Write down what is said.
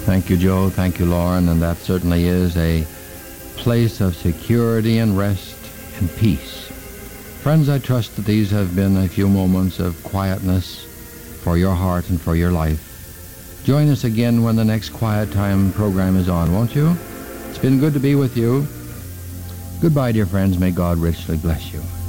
Thank you, Joe. Thank you, Lauren. And that certainly is a place of security and rest and peace. Friends, I trust that these have been a few moments of quietness for your heart and for your life. Join us again when the next Quiet Time program is on, won't you? It's been good to be with you. Goodbye, dear friends. May God richly bless you.